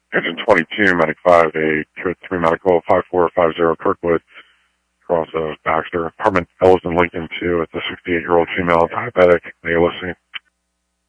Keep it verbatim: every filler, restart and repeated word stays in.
Engine twenty-two, Medic five, a Code three Medical, five four five zero Kirkwood, across of Baxter. Apartment Ellison Lincoln two, it's a sixty-eight-year-old female diabetic. Are you listening?